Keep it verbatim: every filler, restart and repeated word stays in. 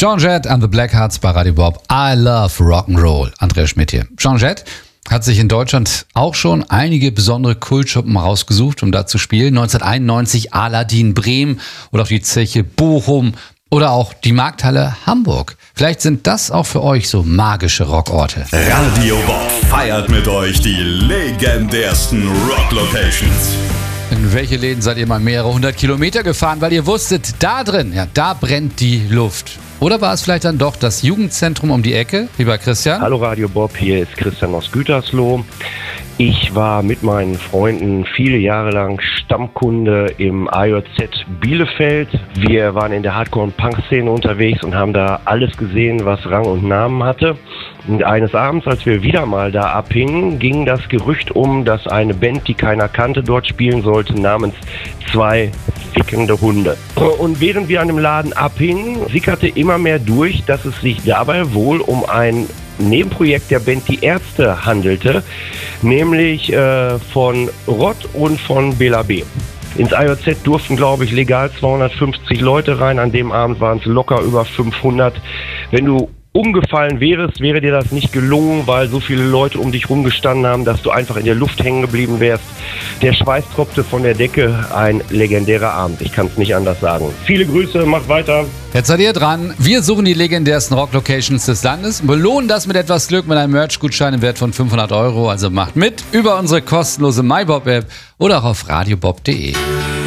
Joan Jett and the Blackhearts bei Radio Bob. I love Rock'n'Roll. Andreas Schmidt hier. Joan Jett hat sich in Deutschland auch schon einige besondere Kultschuppen rausgesucht, um da zu spielen. neunzehnhunderteinundneunzig Aladdin Bremen oder auch die Zeche Bochum oder auch die Markthalle Hamburg. Vielleicht sind das auch für euch so magische Rockorte. Radio Bob feiert mit euch die legendärsten Rock-Locations. In welche Läden seid ihr mal mehrere hundert Kilometer gefahren, weil ihr wusstet, da drin, ja, da brennt die Luft? Oder war es vielleicht dann doch das Jugendzentrum um die Ecke, lieber Christian? Hallo Radio Bob, hier ist Christian aus Gütersloh. Ich war mit meinen Freunden viele Jahre lang Stammkunde im A J Z Bielefeld. Wir waren in der Hardcore- und Punk-Szene unterwegs und haben da alles gesehen, was Rang und Namen hatte. Und eines Abends, als wir wieder mal da abhingen, ging das Gerücht um, dass eine Band, die keiner kannte, dort spielen sollte, namens Zwei fickende Hunde. Und während wir an dem Laden abhingen, sickerte immer mehr durch, dass es sich dabei wohl um ein Nebenprojekt der Band Die Ärzte handelte, nämlich äh, von Rott und von Bela B. Ins A J Z durften, glaube ich, legal zweihundertfünfzig Leute rein. An dem Abend waren es locker über fünfhundert. Wenn du umgefallen wärst, wäre dir das nicht gelungen, weil so viele Leute um dich rumgestanden haben, dass du einfach in der Luft hängen geblieben wärst. Der Schweiß tropfte von der Decke. Ein legendärer Abend. Ich kann es nicht anders sagen. Viele Grüße, macht weiter. Jetzt seid ihr dran. Wir suchen die legendärsten Rock-Locations des Landes, belohnen das mit etwas Glück mit einem Merch-Gutschein im Wert von fünfhundert Euro. Also macht mit über unsere kostenlose MyBob-App oder auch auf radiobob punkt de.